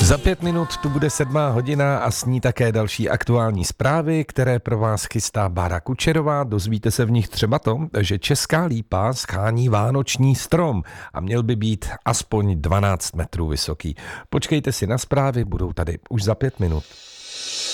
Za 5 minut tu bude 7:00 a s ní také další aktuální zprávy, které pro vás chystá Bára Kučerová. Dozvíte se v nich třeba to, že Česká Lípa schání vánoční strom a měl by být aspoň 12 metrů vysoký. Počkejte si na zprávy, budou tady už za 5 minut.